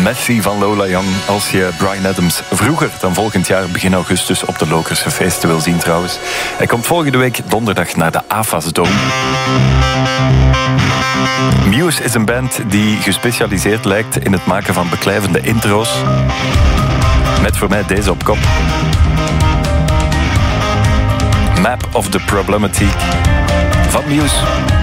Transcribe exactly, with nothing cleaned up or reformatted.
Messi van Lola Young. Als je Bryan Adams vroeger dan volgend jaar begin augustus op de Lokerse feesten wil zien trouwens. Hij komt volgende week donderdag naar de A F A S Dome. Muse is een band die gespecialiseerd lijkt in het maken van beklijvende intro's. Met voor mij deze op kop. Map of the Problematique van Muse.